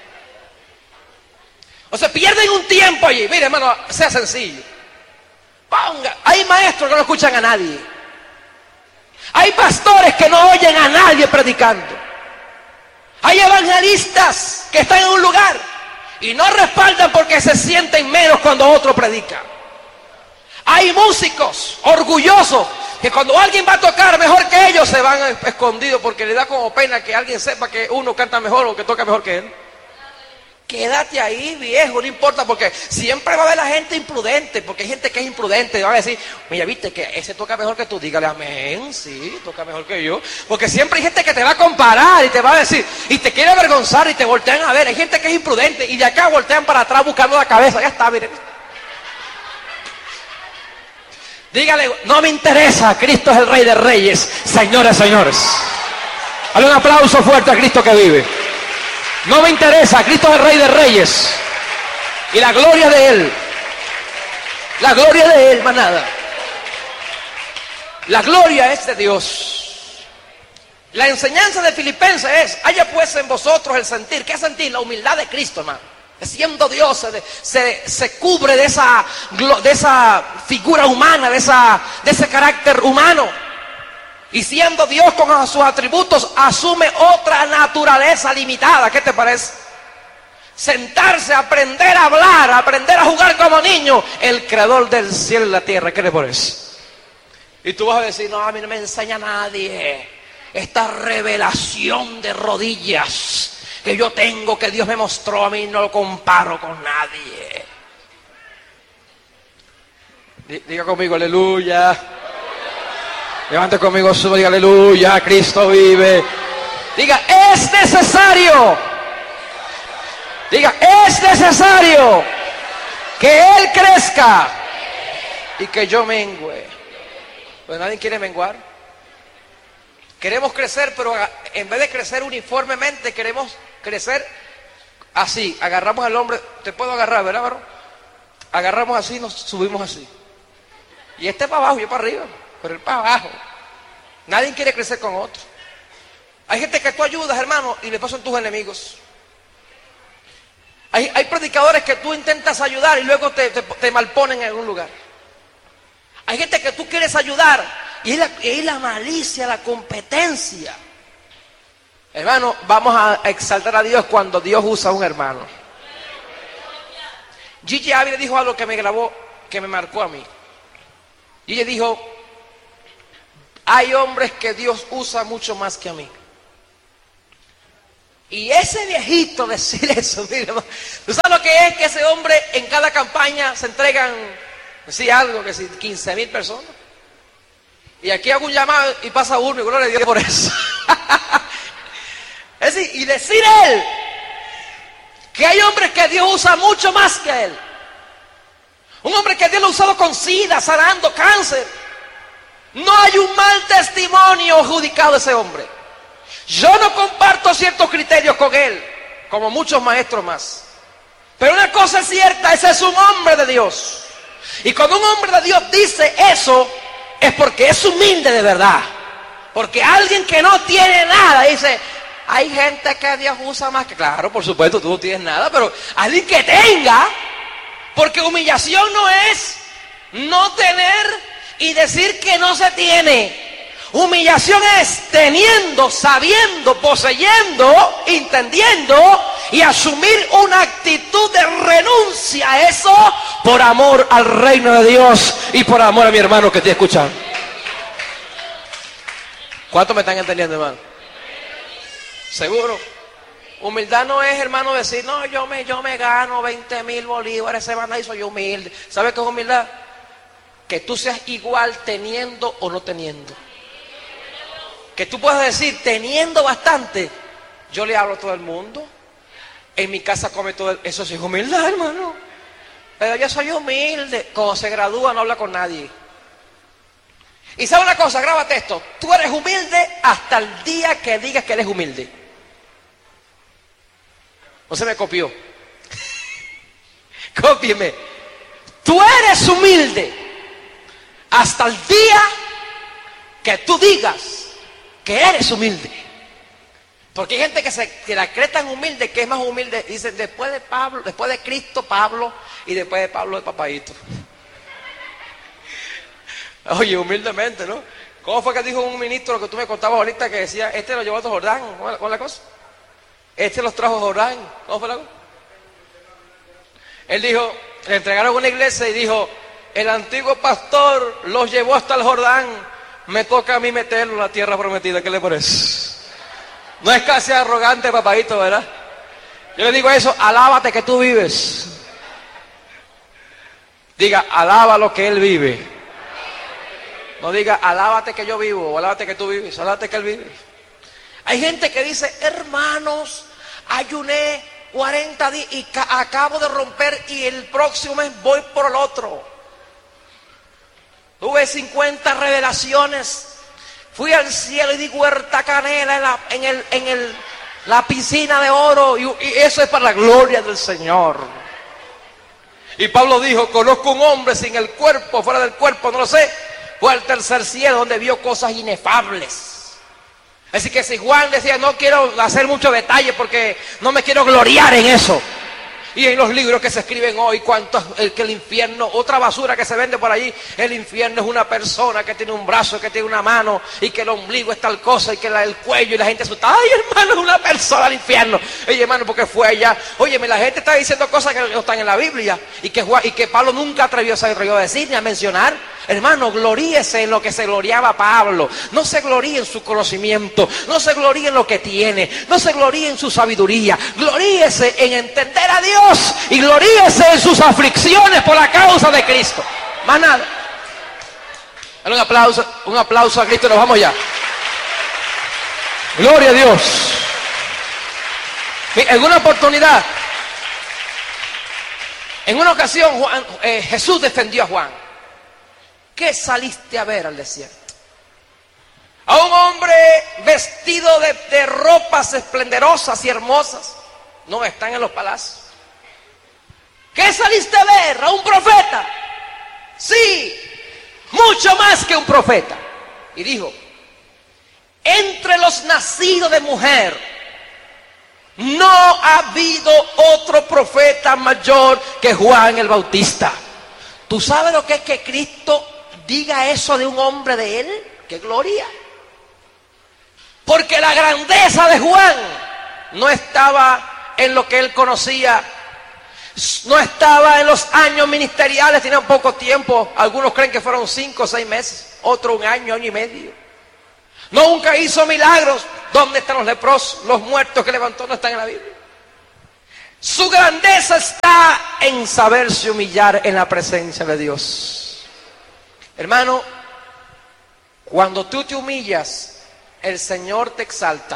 O sea, pierden un tiempo allí. Mire, hermano, sea sencillo. Ponga, hay maestros que no escuchan a nadie. Hay pastores que no oyen a nadie predicando. Hay evangelistas que están en un lugar y no respaldan porque se sienten menos cuando otro predica. Hay músicos orgullosos que cuando alguien va a tocar mejor que ellos se van escondidos porque le da como pena que alguien sepa que uno canta mejor o que toca mejor que él. Quédate ahí, viejo, no importa, porque siempre va a haber la gente imprudente, porque hay gente que es imprudente y va a decir: mira, viste que ese toca mejor que tú, dígale amén, sí, toca mejor que yo, porque siempre hay gente que te va a comparar y te va a decir, y te quiere avergonzar y te voltean a ver. Hay gente que es imprudente y de acá voltean para atrás buscando la cabeza. Ya está, miren. Dígale: no me interesa, Cristo es el Rey de Reyes, señores, señores. Dale un aplauso fuerte a Cristo que vive. No me interesa, Cristo es el Rey de Reyes. Y la gloria de Él. La gloria de Él, más nada. La gloria es de Dios. La enseñanza de Filipenses es: haya pues en vosotros el sentir. ¿Qué sentir? La humildad de Cristo, hermano. Siendo Dios, se, se, se cubre de esa, de esa figura humana, de, esa, de ese carácter humano. Y siendo Dios con sus atributos, asume otra naturaleza limitada. ¿Qué te parece? Sentarse, aprender a hablar, aprender a jugar como niño. El creador del cielo y la tierra. ¿Qué te parece? Y tú vas a decir, no, a mí no me enseña nadie esta revelación de rodillas que yo tengo, que Dios me mostró a mí, no lo comparo con nadie. Diga conmigo, aleluya. Levante conmigo su, diga aleluya, Cristo vive. Diga, es necesario. Diga, es necesario que Él crezca y que yo mengüe. Pues nadie quiere menguar. Queremos crecer, pero en vez de crecer uniformemente, queremos crecer así. Agarramos al hombre, te puedo agarrar, ¿verdad, varón? Agarramos así, nos subimos así. Y este para abajo, yo para arriba, pero él para abajo. Nadie quiere crecer con otro. Hay gente que tú ayudas, hermano, y le pasan tus enemigos. Hay, hay predicadores que tú intentas ayudar y luego te, te, te malponen en algún lugar. Hay gente que tú quieres ayudar y es la, es la malicia, la competencia. Hermano, vamos a exaltar a Dios cuando Dios usa a un hermano. Gigi Ávila dijo algo que me grabó, que me marcó a mí. Gigi dijo, hay hombres que Dios usa mucho más que a mí. Y ese viejito decir eso, mire, ¿tú sabes lo que es? Que ese hombre en cada campaña se entregan, sí, algo, que sí, quince mil personas. Y aquí hago un llamado y pasa uno, y gloria a Dios por eso. Es decir, y decir él, que hay hombres que Dios usa mucho más que él. Un hombre que Dios lo ha usado con sida, sanando cáncer. No hay un mal testimonio adjudicado a ese hombre. Yo no comparto ciertos criterios con él, como muchos maestros más. Pero una cosa es cierta, ese es un hombre de Dios. Y cuando un hombre de Dios dice eso, es porque es humilde de verdad. Porque alguien que no tiene nada dice, hay gente que Dios usa más que... Claro, por supuesto, tú no tienes nada, pero alguien que tenga, porque humillación no es no tener y decir que no se tiene. Humillación es teniendo, sabiendo, poseyendo, entendiendo y asumir una actitud de renuncia a eso por amor al reino de Dios y por amor a mi hermano que te escuchan. ¿Cuántos me están entendiendo, hermano? ¿Seguro? Humildad no es, hermano, decir, no, yo me, yo me gano veinte mil bolívares semana y soy humilde. ¿Sabes qué es humildad? Que tú seas igual teniendo o no teniendo. Que tú puedas decir, teniendo bastante, yo le hablo a todo el mundo, en mi casa come todo el... Eso sí es humildad, hermano. Pero yo soy humilde. Cuando se gradúa no habla con nadie. Y sabe una cosa, grábate esto, tú eres humilde hasta el día que digas que eres humilde. No se me copió. Cópieme. Tú eres humilde hasta el día que tú digas que eres humilde. Porque hay gente que se que la cree tan humilde que es más humilde. Dicen, después de Pablo, después de Cristo, Pablo, y después de Pablo, el papadito. Oye, humildemente, ¿no? ¿Cómo fue que dijo un ministro que tú me contabas ahorita que decía, este lo llevó a Jordán? ¿Cómo es la cosa? Este los trajo a Jordán. ¿Cómo fue la cosa? Él dijo, le entregaron una iglesia y dijo, el antiguo pastor los llevó hasta el Jordán, me toca a mí meterlo en la tierra prometida. ¿Qué le parece? No es casi arrogante, papadito, ¿verdad? Yo le digo eso, alábate que tú vives. Diga, alaba lo que él vive. No diga, alábate que yo vivo, o alábate que tú vives, alábate que él vive. Hay gente que dice, hermanos, ayuné cuarenta días y acabo de romper y el próximo mes voy por el otro. Tuve cincuenta revelaciones. Fui al cielo y di huerta canela en la, en el, en el, la piscina de oro. Y, y eso es para la gloria del Señor. Y Pablo dijo, conozco un hombre sin el cuerpo, fuera del cuerpo, no lo sé. Fue al tercer cielo donde vio cosas inefables. Así que si Juan decía, no quiero hacer mucho detalle porque no me quiero gloriar en eso. Y en los libros que se escriben hoy, cuánto el que el infierno, otra basura que se vende por allí, el infierno es una persona que tiene un brazo, que tiene una mano, y que el ombligo es tal cosa, y que la, el cuello, y la gente asusta, ay hermano, es una persona al infierno. Oye hermano, porque fue allá. Óyeme, la gente está diciendo cosas que no están en la Biblia, y que, y que Pablo nunca atrevió, se atrevió a decir, ni a mencionar. Hermano, gloríese en lo que se gloriaba Pablo. No se gloríe en su conocimiento, no se gloríe en lo que tiene, no se gloríe en su sabiduría. Gloríese en entender a Dios y gloríese en sus aflicciones por la causa de Cristo. Más nada. Un aplauso, un aplauso a Cristo y nos vamos ya. Gloria a Dios. En una oportunidad, en una ocasión, Juan, eh, Jesús defendió a Juan. ¿Qué saliste a ver al desierto? A un hombre vestido de, de ropas esplendorosas y hermosas. No están en los palacios. ¿Qué saliste a ver? A un profeta. Sí, mucho más que un profeta. Y dijo, entre los nacidos de mujer no ha habido otro profeta mayor que Juan el Bautista. ¿Tú sabes lo que es que Cristo diga eso de un hombre de él? ¡Qué gloria! Porque la grandeza de Juan no estaba en lo que él conocía, no estaba en los años ministeriales, tenía poco tiempo. Algunos creen que fueron cinco o seis meses, otro un año, año y medio. Nunca hizo milagros. ¿Dónde están los leprosos? Los muertos que levantó no están en la Biblia. Su grandeza está en saberse humillar en la presencia de Dios. Hermano, cuando tú te humillas, el Señor te exalta.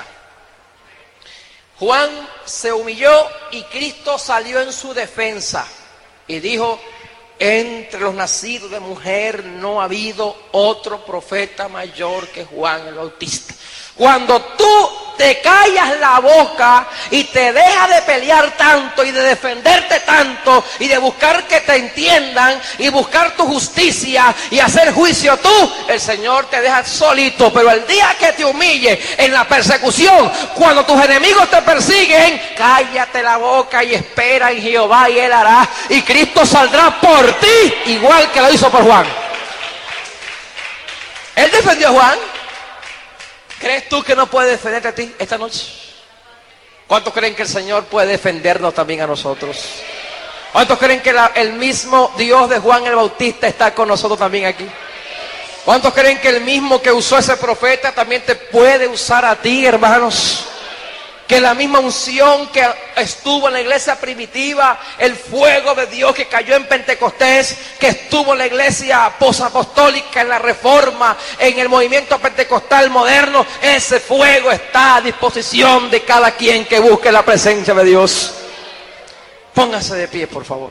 Juan se humilló y Cristo salió en su defensa y dijo, entre los nacidos de mujer no ha habido otro profeta mayor que Juan el Bautista. Cuando tú te callas la boca y te dejas de pelear tanto y de defenderte tanto y de buscar que te entiendan y buscar tu justicia y hacer juicio tú, el Señor te deja solito. Pero el día que te humille en la persecución, cuando tus enemigos te persiguen, cállate la boca y espera en Jehová y Él hará. Y Cristo saldrá por ti igual que lo hizo por Juan. Él defendió a Juan. ¿Crees tú que no puede defenderte a ti esta noche? ¿Cuántos creen que el Señor puede defendernos también a nosotros? ¿Cuántos creen que la, el mismo Dios de Juan el Bautista está con nosotros también aquí? ¿Cuántos creen que el mismo que usó a ese profeta también te puede usar a ti, hermanos? Que la misma unción que estuvo en la iglesia primitiva, el fuego de Dios que cayó en Pentecostés, que estuvo en la iglesia posapostólica, en la Reforma, en el movimiento pentecostal moderno, ese fuego está a disposición de cada quien que busque la presencia de Dios. Póngase de pie, por favor.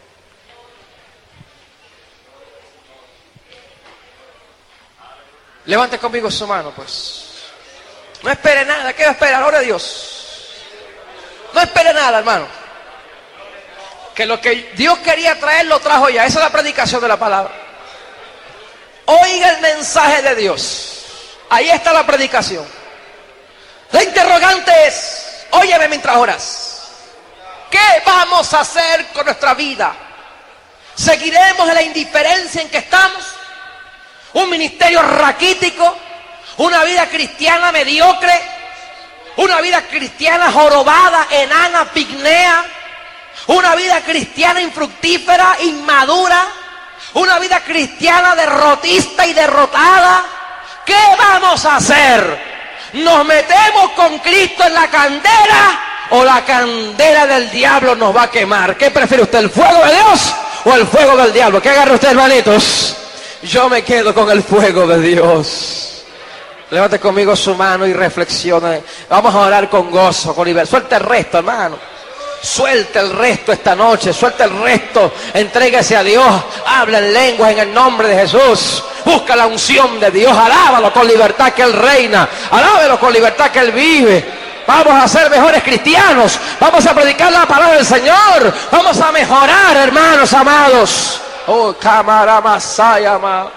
Levante conmigo su mano, pues. No espere nada. ¿Qué va a esperar? Gloria a Dios. No espere nada, hermano. Que lo que Dios quería traer, lo trajo ya. Esa es la predicación de la palabra. Oiga el mensaje de Dios. Ahí está la predicación. La interrogante es, óyeme mientras oras, ¿qué vamos a hacer con nuestra vida? ¿Seguiremos en la indiferencia en que estamos? ¿Un ministerio raquítico? ¿Una vida cristiana mediocre? ¿Una vida cristiana jorobada, enana, pigmea? ¿Una vida cristiana infructífera, inmadura? ¿Una vida cristiana derrotista y derrotada? ¿Qué vamos a hacer? ¿Nos metemos con Cristo en la candela o la candela del diablo nos va a quemar? ¿Qué prefiere usted, el fuego de Dios o el fuego del diablo? ¿Qué agarra usted, hermanitos? Yo me quedo con el fuego de Dios. Levante conmigo su mano y reflexione. Vamos a orar con gozo, con libertad. Suelta el resto, hermano. Suelta el resto esta noche. Suelta el resto. Entréguese a Dios. Habla en lenguas en el nombre de Jesús. Busca la unción de Dios. Alábalo con libertad que Él reina. Alábalo con libertad que Él vive. Vamos a ser mejores cristianos. Vamos a predicar la palabra del Señor. Vamos a mejorar, hermanos amados. Oh, cámara masayama.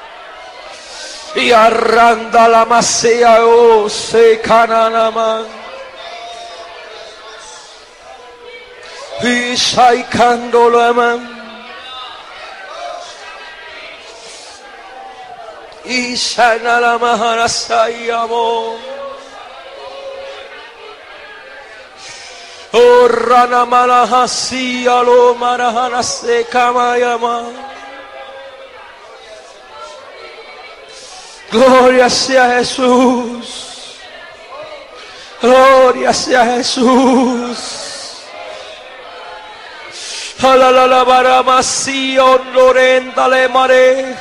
Y arranda la masía, oh, se cananama. Y saicando la mano. Y sana la mahana sayamo. Oh rana malahasi alo marahana se kamayama. Gloria sea Jesús. Gloria sea Jesús. Alalala baramasi ondorenda le mare.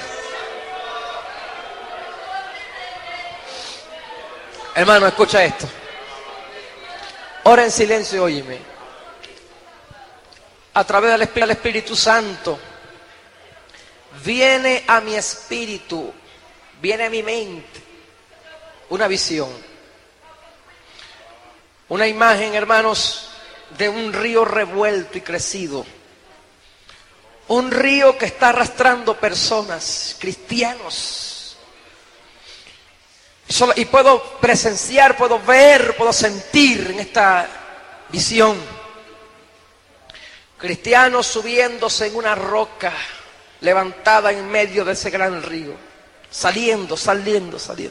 Hermano, escucha esto. Ora en silencio, óyeme. A través del Espíritu, del Espíritu Santo viene a mi espíritu, viene a mi mente una visión, una imagen, hermanos, de un río revuelto y crecido. Un río que está arrastrando personas, cristianos. Y puedo presenciar, puedo ver, puedo sentir en esta visión cristianos subiéndose en una roca levantada en medio de ese gran río, saliendo, saliendo, saliendo.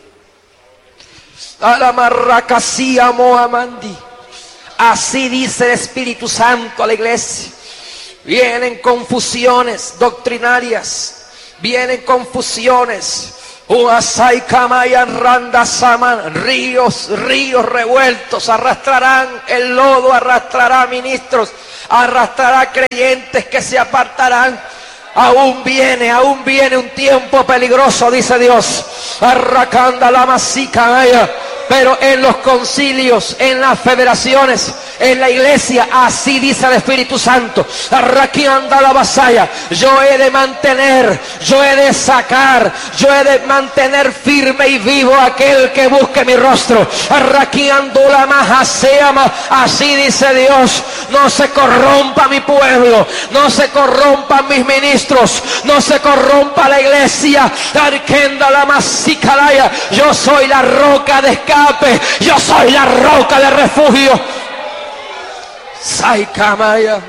Alamarracasía Mohamandi. Así dice el Espíritu Santo a la iglesia. Vienen confusiones doctrinarias, vienen confusiones. Ríos, ríos revueltos arrastrarán el lodo, arrastrará ministros, arrastrará creyentes que se apartarán. Aún viene, aún viene un tiempo peligroso, dice Dios. Arracanda la masica, pero en los concilios, en las federaciones, en la iglesia, así dice el Espíritu Santo. Arraquianda la vasalla. Yo he de mantener, yo he de sacar, yo he de mantener firme y vivo aquel que busque mi rostro. Arraquiando la majaseama. Así dice Dios. No se corrompa mi pueblo, no se corrompan mis ministros, no se corrompa la iglesia. Arquenda la masicalaya. Yo soy la roca de escape, yo soy la roca de refugio. Saikamaya.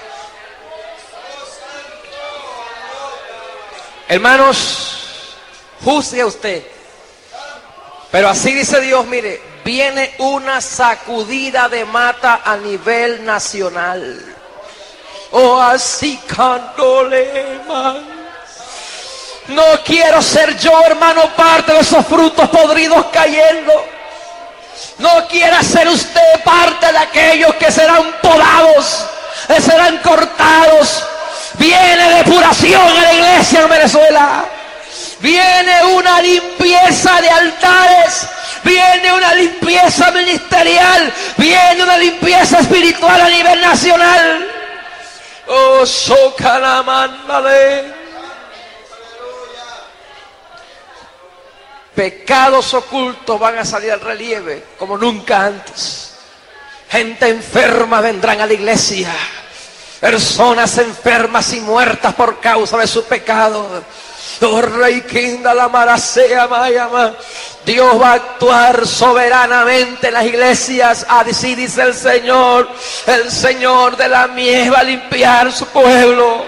Hermanos, juzgue usted. Pero así dice Dios, mire, viene una sacudida de mata a nivel nacional. Oh, así cantole, man. No quiero ser yo, hermano, parte de esos frutos podridos cayendo. No quiera ser usted parte de aquellos que serán podados, que serán cortados. Viene depuración a la iglesia en Venezuela. Viene una limpieza de altares. Viene una limpieza ministerial. Viene una limpieza espiritual a nivel nacional. Oh, socalamandale. Pecados ocultos van a salir al relieve como nunca antes. Gente enferma vendrán a la iglesia. Personas enfermas y muertas por causa de su pecado. Oh, Rey Kinda la Marasea Mayama. Dios va a actuar soberanamente en las iglesias. Así dice el Señor. El Señor de la mies va a limpiar su pueblo.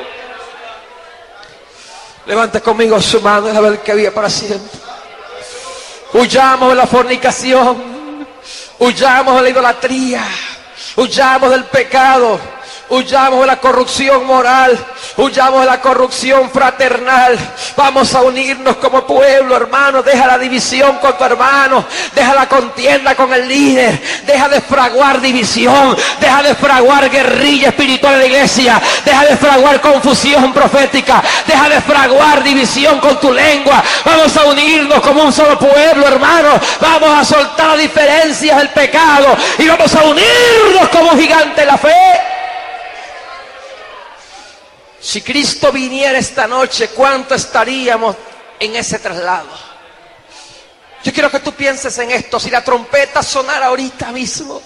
Levante conmigo su mano y a ver que vive para siempre. Huyamos de la fornicación, huyamos de la idolatría, huyamos del pecado, huyamos de la corrupción moral, huyamos de la corrupción fraternal. Vamos a unirnos como pueblo, hermano. Deja la división con tu hermano, deja la contienda con el líder, deja de fraguar división, deja de fraguar guerrilla espiritual en la iglesia, deja de fraguar confusión profética, deja de fraguar división con tu lengua. Vamos a unirnos como un solo pueblo, hermano. Vamos a soltar las diferencias del pecado y vamos a unirnos como un gigante en la fe. Si Cristo viniera esta noche, ¿cuánto estaríamos en ese traslado? Yo quiero que tú pienses en esto. Si la trompeta sonara ahorita mismo,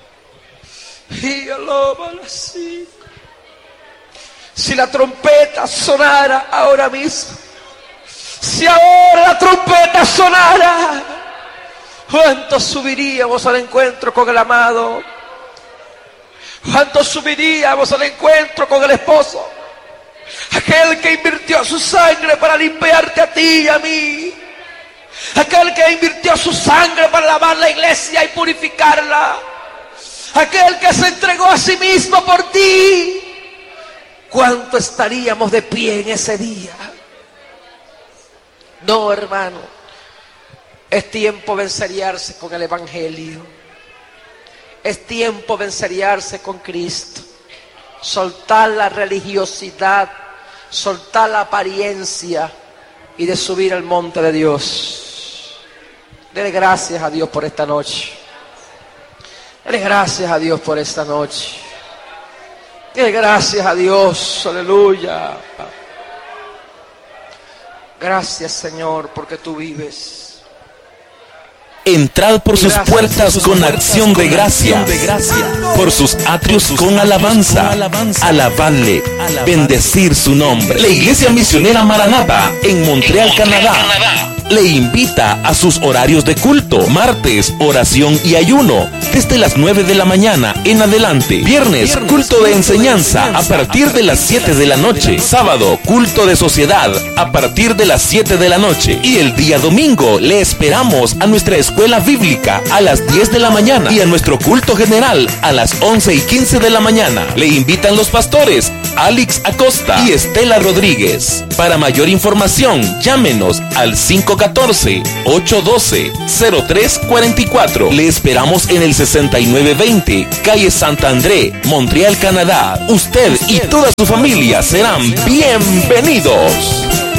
si la trompeta sonara ahora mismo, si ahora la trompeta sonara, ¿cuántos subiríamos al encuentro con el amado? cuando subiríamos al encuentro con el esposo, aquel que invirtió su sangre para limpiarte a ti y a mí, aquel que invirtió su sangre para lavar la iglesia y purificarla, aquel que se entregó a sí mismo por ti. ¿Cuánto estaríamos de pie en ese día? No, hermano, es tiempo de enseriarse con el Evangelio, es tiempo de enseriarse con Cristo, soltar la religiosidad, soltar la apariencia y de subir al monte de Dios. Dele gracias a Dios por esta noche. Dele gracias a Dios por esta noche. Dele gracias a Dios, aleluya. Gracias, Señor, porque tú vives. Entrad por sus puertas con acción de gracias, por sus atrios con alabanza, alabarle, bendecir su nombre. La Iglesia Misionera Maranatha en Montreal, Canadá, le invita a sus horarios de culto: martes, oración y ayuno, desde las nueve de la mañana en adelante; viernes, culto de enseñanza a partir de las siete de la noche; sábado, culto de sociedad a partir de las siete de la noche; y el día domingo le esperamos a nuestra escuela bíblica a las diez de la mañana y a nuestro culto general a las once y quince de la mañana. Le invitan los pastores Alex Acosta y Estela Rodríguez. Para mayor información, llámenos al cinco uno cuatro, ocho uno dos, cero tres cuatro cuatro. Le esperamos en el sesenta y nueve veinte, calle Santa André, Montreal, Canadá. Usted y toda su familia serán bienvenidos.